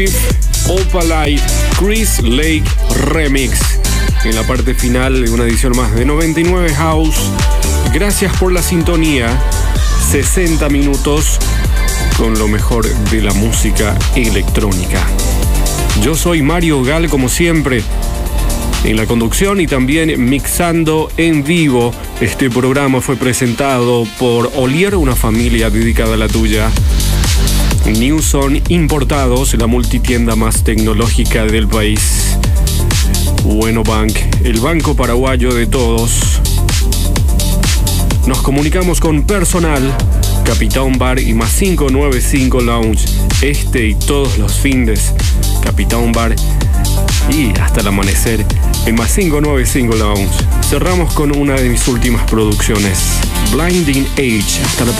Opalite Chris Lake Remix. En la parte final de una edición más de 99 House. Gracias por la sintonía. 60 minutos con lo mejor de la música electrónica. Yo soy Mario Gal, como siempre, en la conducción y también mixando en vivo. Este programa fue presentado por Olier, una familia dedicada a la tuya. Newson Importados, la multitienda más tecnológica del país. Bueno Bank, el banco paraguayo de todos. Nos comunicamos con Personal, Capitán Bar y más 595 Lounge. Este y todos los findes, Capitán Bar y hasta el amanecer en más 595 Lounge. Cerramos con una de mis últimas producciones, Blinding Age. Hasta la próxima.